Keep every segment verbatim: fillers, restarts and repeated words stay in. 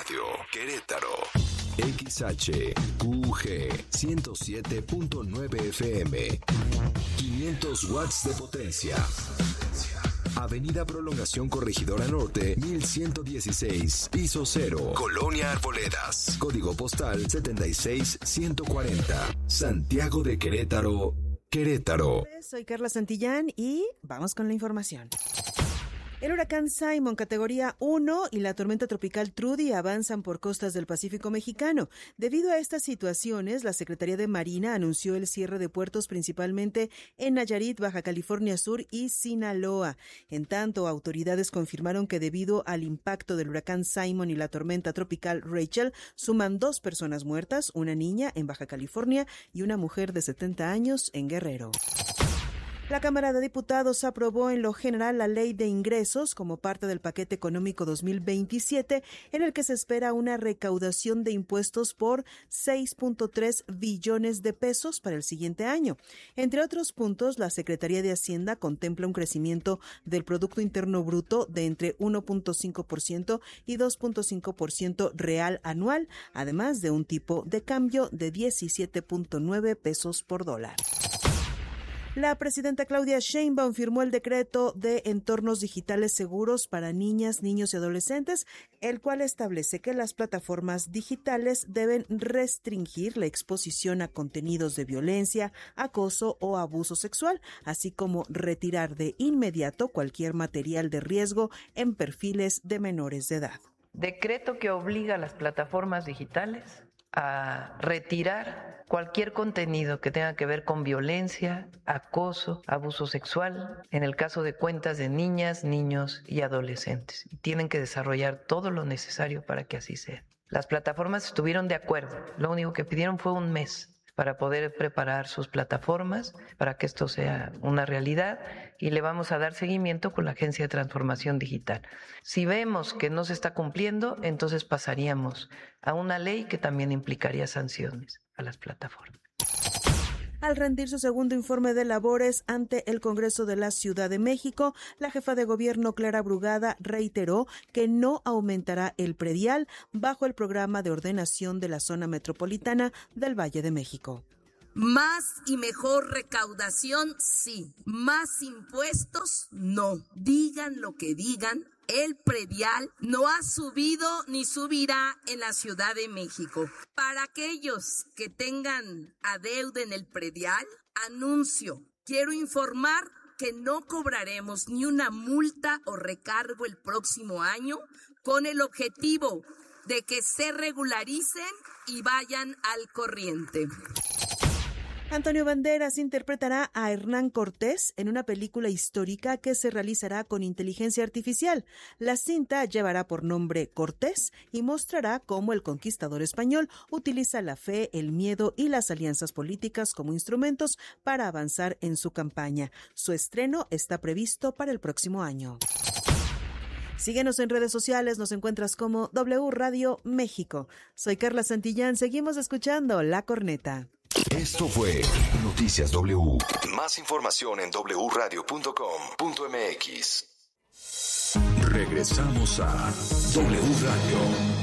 Radio, Querétaro. X H Q G ciento siete punto nueve F M. quinientos watts de potencia. Avenida Prolongación Corregidora Norte, mil ciento dieciséis, piso cero, Colonia Arboledas. Código postal setenta y seis ciento cuarenta. Santiago de Querétaro, Querétaro. Soy Carla Santillán y vamos con la información. El huracán Simon, categoría uno, y la tormenta tropical Trudy avanzan por costas del Pacífico mexicano. Debido a estas situaciones, la Secretaría de Marina anunció el cierre de puertos principalmente en Nayarit, Baja California Sur y Sinaloa. En tanto, autoridades confirmaron que debido al impacto del huracán Simon y la tormenta tropical Rachel, suman dos personas muertas, una niña en Baja California y una mujer de setenta años en Guerrero. La Cámara de Diputados aprobó en lo general la Ley de Ingresos como parte del paquete económico dos mil veintisiete, en el que se espera una recaudación de impuestos por seis punto tres billones de pesos para el siguiente año. Entre otros puntos, la Secretaría de Hacienda contempla un crecimiento del Producto Interno Bruto de entre uno punto cinco por ciento y dos punto cinco por ciento real anual, además de un tipo de cambio de diecisiete punto nueve pesos por dólar. La presidenta Claudia Sheinbaum firmó el decreto de entornos digitales seguros para niñas, niños y adolescentes, el cual establece que las plataformas digitales deben restringir la exposición a contenidos de violencia, acoso o abuso sexual, así como retirar de inmediato cualquier material de riesgo en perfiles de menores de edad. Decreto que obliga a las plataformas digitales a retirar cualquier contenido que tenga que ver con violencia, acoso, abuso sexual, en el caso de cuentas de niñas, niños y adolescentes. Y tienen que desarrollar todo lo necesario para que así sea. Las plataformas estuvieron de acuerdo. Lo único que pidieron fue un mes para poder preparar sus plataformas, para que esto sea una realidad, y le vamos a dar seguimiento con la Agencia de Transformación Digital. Si vemos que no se está cumpliendo, entonces pasaríamos a una ley que también implicaría sanciones a las plataformas. Al rendir su segundo informe de labores ante el Congreso de la Ciudad de México, la jefa de gobierno Clara Brugada reiteró que no aumentará el predial bajo el programa de ordenación de la zona metropolitana del Valle de México. Más y mejor recaudación, sí. Más impuestos, no. Digan lo que digan, el predial no ha subido ni subirá en la Ciudad de México. Para aquellos que tengan adeudo en el predial, anuncio, quiero informar que no cobraremos ni una multa o recargo el próximo año con el objetivo de que se regularicen y vayan al corriente. Antonio Banderas interpretará a Hernán Cortés en una película histórica que se realizará con inteligencia artificial. La cinta llevará por nombre Cortés y mostrará cómo el conquistador español utiliza la fe, el miedo y las alianzas políticas como instrumentos para avanzar en su campaña. Su estreno está previsto para el próximo año. Síguenos en redes sociales, nos encuentras como W Radio México. Soy Carla Santillán, seguimos escuchando La Corneta. Esto fue Noticias W. Más información en doble u radio punto com punto m x. Regresamos a W Radio.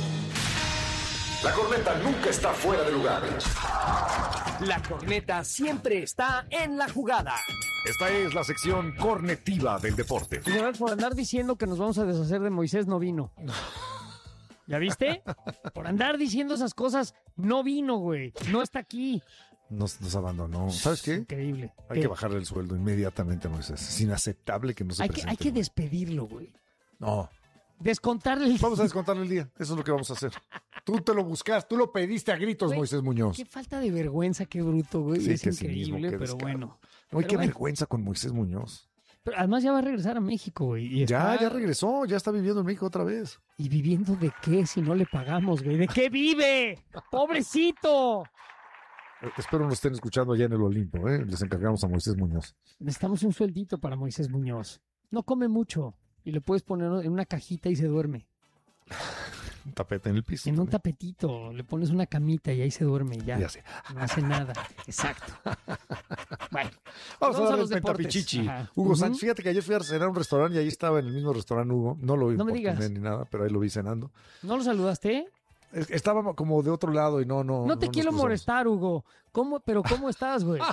La corneta nunca está fuera de lugar. La corneta siempre está en la jugada. Esta es la sección cornetiva del deporte. Y además, por andar diciendo que nos vamos a deshacer de Moisés, no vino. ¿Ya viste? Por andar diciendo esas cosas, no vino, güey. No está aquí. Nos, nos abandonó. ¿Sabes qué? Increíble. Hay ¿Qué? que bajarle el sueldo inmediatamente a Moisés. Es inaceptable que no se Hay que, presente. hay que despedirlo, güey. No. Descontarle el... Vamos a descontarle el día. Eso es lo que vamos a hacer. Tú te lo buscas, tú lo pediste a gritos, Güey, Moisés Muñoz. Qué falta de vergüenza, qué bruto, güey. Sí, es qué increíble, cinismo, qué pero descaro. bueno. No, hay Pero qué bueno. vergüenza con Moisés Muñoz. Pero además ya va a regresar a México, güey. Y Ya, está- ya regresó, ya está viviendo en México otra vez. ¿Y viviendo de qué si no le pagamos, güey? ¿De qué vive? ¡Pobrecito! Eh, Espero nos estén escuchando allá en el Olimpo, ¿eh? Les encargamos a Moisés Muñoz. Necesitamos un sueldito para Moisés Muñoz. No come mucho y le puedes poner en una cajita y se duerme. Un tapete en el piso. En un también. tapetito, le pones una camita y ahí se duerme y ya. Y así. No hace nada. Exacto. Bueno, Vamos, vamos a a ver los el deportes. Pentapichichi. Ajá. Hugo Ujú. Sánchez, fíjate que ayer fui a cenar a un restaurante y ahí estaba en el mismo restaurante Hugo. No lo vi No me por digas. internet ni nada, pero ahí lo vi cenando. ¿No lo saludaste? Es- Estaba como de otro lado y no, no. No te nos quiero cruzamos. molestar, Hugo. ¿Cómo? ¿Pero cómo estás, güey?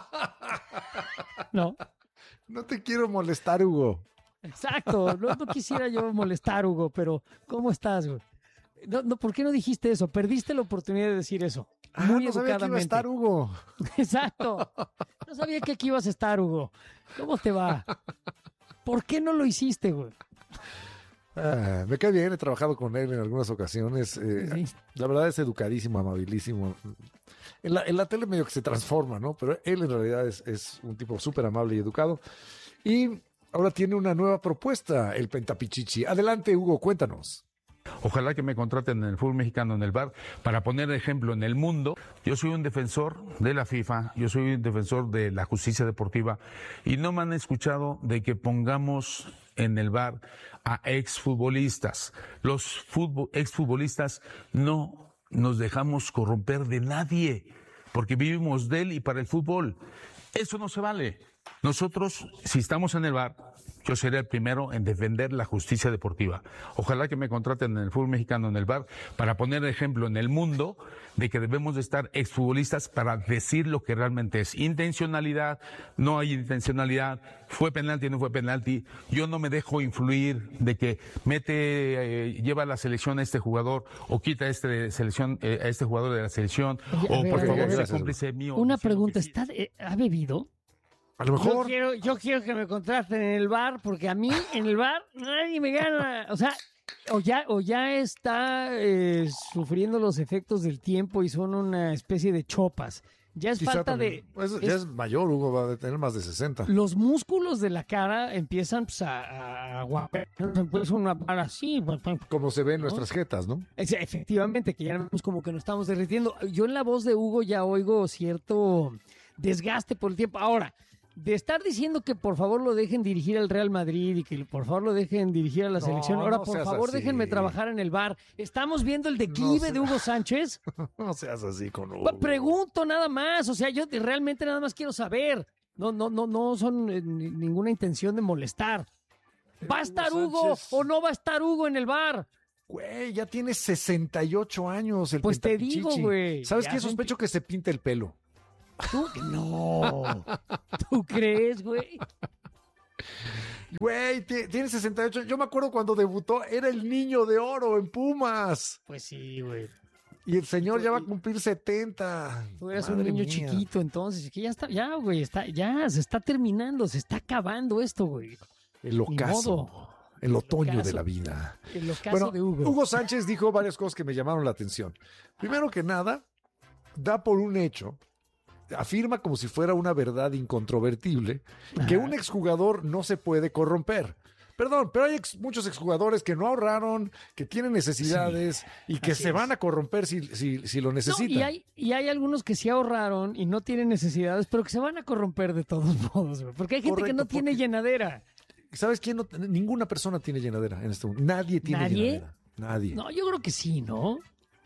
No, No te quiero molestar, Hugo. exacto. No, no quisiera yo molestar, Hugo, pero ¿cómo estás, güey? No, no, ¿por qué no dijiste eso? Perdiste la oportunidad de decir eso. Ah, Muy no sabía que iba a educadamente. estar Hugo. Exacto. No sabía que aquí ibas a estar, Hugo. ¿Cómo te va? ¿Por qué no lo hiciste, güey? Ah, me cae bien, he trabajado con él en algunas ocasiones. eh, Sí. La verdad es educadísimo, amabilísimo. En la, en la tele medio que se transforma, ¿no? Pero él en realidad es, es un tipo súper amable y educado. Y ahora tiene una nueva propuesta, el Pentapichichi. Adelante, Hugo, cuéntanos. Ojalá que me contraten en el fútbol mexicano, en el V A R, para poner ejemplo en el mundo. Yo soy un defensor de la FIFA, yo soy un defensor de la justicia deportiva y no me han escuchado de que pongamos en el V A R a exfutbolistas. Los futbol, exfutbolistas no nos dejamos corromper de nadie, porque vivimos de él y para el fútbol. Eso no se vale. Nosotros, si estamos en el V A R, yo seré el primero en defender la justicia deportiva. Ojalá que me contraten en el fútbol mexicano, en el V A R, para poner ejemplo en el mundo de que debemos de estar exfutbolistas para decir lo que realmente es. Intencionalidad, no hay intencionalidad, fue penalti, no fue penalti. Yo no me dejo influir de que mete, eh, lleva a la selección a este jugador o quita a este selección, eh, a este jugador de la selección, Oye, a o ver, por a ver, favor, a ver. sea cómplice mío. Una diciendo pregunta, que sí. ¿está, eh, ¿ha bebido? A lo Yo mejor. quiero, yo quiero que me contraten en el bar, porque a mí en el bar nadie me gana. O sea, o ya, o ya está eh, sufriendo los efectos del tiempo y son una especie de chopas. Ya es Quizá falta también. de... Pues, es- ya es mayor, Hugo, va a tener más de sesenta. Los músculos de la cara empiezan pues, a, a, a guapear. Pues una para así. pues, pues, Como se ve en nuestras jetas, ¿no? es- Efectivamente, que ya vemos como que nos estamos derritiendo. Yo en la voz de Hugo ya oigo cierto desgaste por el tiempo. Ahora, de estar diciendo que por favor lo dejen dirigir al Real Madrid y que por favor lo dejen dirigir a la No, selección. Ahora, no por seas favor, así. déjenme trabajar en el bar. ¿Estamos viendo el declive sé- de Hugo Sánchez? No seas así con Hugo. Pues, pregunto nada más. O sea, yo de- realmente nada más quiero saber. No, no, no, no son eh, ni- ninguna intención de molestar. ¿Va a estar Hugo Sánchez. o no va a estar Hugo en el bar? Güey, ya tiene sesenta y ocho años el Pues te Pentapichichi. digo, güey. ¿Sabes Ya qué? son- Sospecho que se pinta el pelo. ¿Tú? No. ¿Tú crees, güey? Güey, ti- tiene sesenta y ocho. Yo me acuerdo cuando debutó, era el niño de oro en Pumas. Pues sí, güey. Y el señor ya va a cumplir setenta. Tú eras Madre un niño mía. chiquito, entonces, que ya está, ya, güey, está, ya, se está terminando, se está acabando esto, güey. El Ni ocaso. modo. El otoño ocaso. de la vida. El ocaso Bueno, de Hugo. Hugo Sánchez dijo varias cosas que me llamaron la atención. Primero que nada, da por un hecho, afirma como si fuera una verdad incontrovertible, que Ajá. un exjugador no se puede corromper. Perdón, pero hay ex- muchos exjugadores que no ahorraron, que tienen necesidades y que así se es. van a corromper si, si, si lo No, necesitan. y, hay, y hay algunos que sí ahorraron y no tienen necesidades, pero que se van a corromper de todos modos, güey. Porque hay gente que Correcto, no tiene porque- llenadera. ¿Sabes quién? No, ninguna persona tiene llenadera en este mundo. Nadie tiene ¿Nadie? llenadera. Nadie. No, yo creo que sí, ¿no?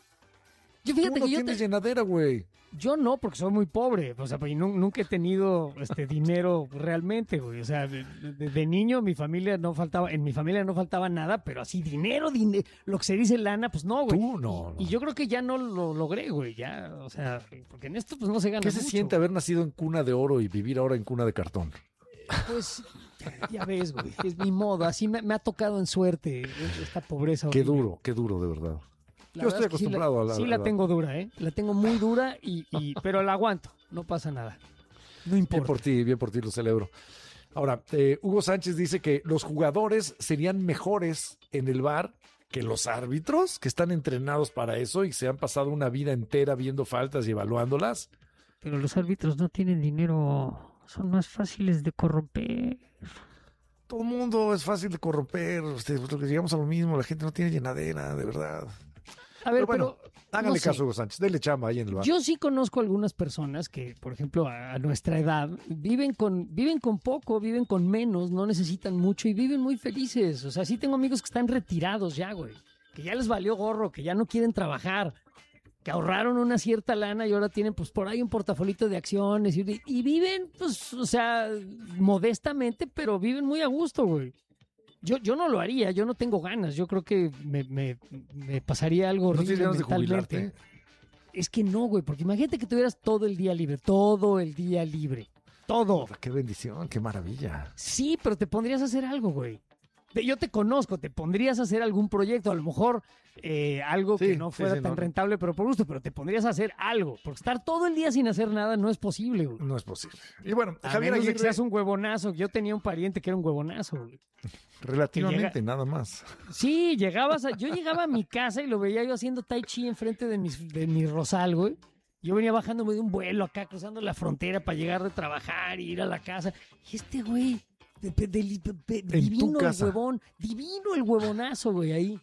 Yo Tú fíjate no que yo, tienes te- llenadera, güey. yo no, porque soy muy pobre. O sea, pues, y nu- nunca he tenido este dinero realmente, güey. O sea, de, de- de niño mi familia no faltaba, en mi familia no faltaba nada, pero así dinero, dinero, lo que se dice lana, pues no, güey. Tú no, Y no. yo creo que ya no lo logré, güey. Ya, o sea, porque en esto pues no se gana ¿Qué se mucho, siente haber nacido en cuna de oro y vivir ahora en cuna de cartón? Pues ya ves, güey, es mi modo. Así me, me ha tocado en suerte esta pobreza. Qué horrible. duro, qué duro, de verdad. La Yo verdad estoy es que sí la- acostumbrado a la- Sí a la la- tengo dura, ¿eh? La tengo muy dura, y, y pero la aguanto. No pasa nada. No Bien importa. por ti, bien por ti, lo celebro. Ahora, eh, Hugo Sánchez dice que los jugadores serían mejores en el V A R que los árbitros, que están entrenados para eso y se han pasado una vida entera viendo faltas y evaluándolas. Pero los árbitros no tienen dinero. Son más fáciles de corromper. Todo el mundo es fácil de corromper, este, llegamos a lo mismo, la gente no tiene llenadera, de verdad. A ver, Pero bueno, pero háganle no sé. caso, Hugo Sánchez, denle chamba ahí en el V A R. Yo sí conozco algunas personas que, por ejemplo, a a nuestra edad, viven con, viven con poco, viven con menos, no necesitan mucho y viven muy felices. O sea, sí tengo amigos que están retirados ya, güey. Que ya les valió gorro, que ya no quieren trabajar. que ahorraron una cierta lana y ahora tienen pues por ahí un portafolito de acciones y, y viven, pues, o sea, modestamente, pero viven muy a gusto, güey. Yo, yo no lo haría, yo no tengo ganas, yo creo que me, me, me pasaría algo ¿No horrible tienes ganas de mentalmente. jubilarte? Es que no, güey, porque imagínate que tuvieras todo el día libre, todo el día libre, todo. Qué bendición, qué maravilla. Sí, pero te pondrías a hacer algo, güey. Yo te conozco, te pondrías a hacer algún proyecto, a lo mejor eh, algo Sí, que no sí, fuera sí, tan no. rentable, pero por gusto, pero te pondrías a hacer algo, porque estar todo el día sin hacer nada no es posible, güey. No es posible. Y bueno, A Javier menos de que Aguirre, seas un huevonazo. Yo tenía un pariente que era un huevonazo, güey. relativamente, que llega- nada más. Sí, llegabas a- yo llegaba a mi casa y lo veía yo haciendo tai chi enfrente de, mis, de mi rosal, güey. Yo venía bajándome de un vuelo acá, cruzando la frontera para llegar de trabajar y ir a la casa. Y este güey, de- de- de- de- tu divino el casa. huevón, divino el huevonazo, güey, ahí.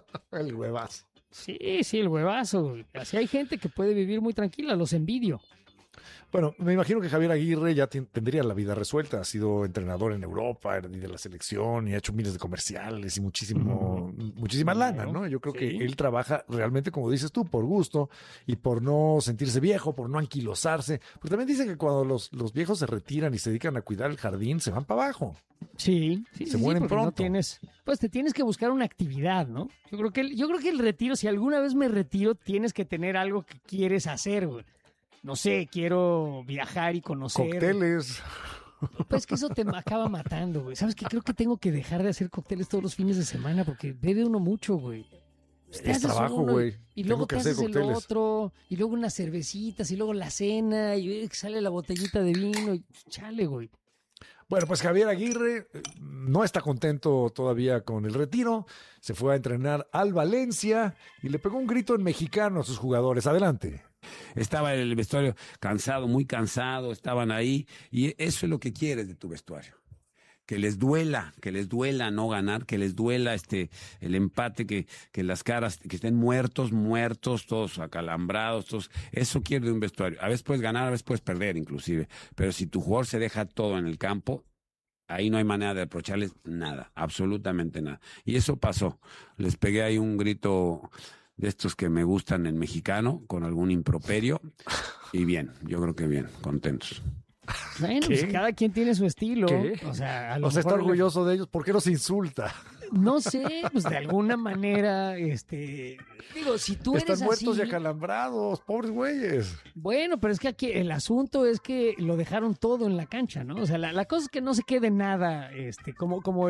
El huevazo. Sí, sí, el huevazo, güey. Así hay gente que puede vivir muy tranquila, los envidio. Bueno, me imagino que Javier Aguirre ya tien- tendría la vida resuelta. Ha sido entrenador en Europa y de la selección y ha hecho miles de comerciales y muchísimo, muchísima lana, ¿no? Yo creo que Sí. él trabaja realmente, como dices tú, por gusto y por no sentirse viejo, por no anquilosarse. Porque también dicen que cuando los, los viejos se retiran y se dedican a cuidar el jardín, se van para abajo. Sí, sí, Se sí, sí, mueren porque no pronto. tienes, pues te tienes que buscar una actividad, ¿no? Yo creo que el, yo creo que el retiro, si alguna vez me retiro, tienes que tener algo que quieres hacer, güey. No sé, quiero viajar y conocer. Cócteles. Pues que eso te acaba matando, güey. ¿Sabes qué? Creo que tengo que dejar de hacer cócteles todos los fines de semana porque bebe uno mucho, güey. Te Es haces trabajo, uno güey. Y Tengo luego que te hacer haces el cócteles. otro, y luego unas cervecitas, y luego la cena, y eh, sale la botellita de vino, y chale, güey. Bueno, pues Javier Aguirre eh, no está contento todavía con el retiro. Se fue a entrenar al Valencia y le pegó un grito en mexicano a sus jugadores. Adelante. Estaba el vestuario cansado, muy cansado, estaban ahí, y eso es lo que quieres de tu vestuario. Que les duela, que les duela no ganar, que les duela este el empate, que, que las caras, que estén muertos, muertos, todos acalambrados, todos. Eso quiere de un vestuario. A veces puedes ganar, a veces puedes perder inclusive, pero si tu jugador se deja todo en el campo, ahí no hay manera de reprocharles nada, absolutamente nada. Y eso pasó. Les pegué ahí un grito de estos que me gustan en mexicano, con algún improperio, y bien, yo creo que bien, contentos. Bueno, ¿Qué? pues cada quien tiene su estilo. ¿Qué? O sea, a lo O sea, está mejor le- orgulloso de ellos. ¿Por qué los insulta? No sé, pues de alguna manera, este, digo, si tú Están eres muertos así, y acalambrados, pobres güeyes. bueno, pero es que aquí el asunto es que lo dejaron todo en la cancha, ¿no? O sea, la, la cosa es que no se quede nada, este, como, como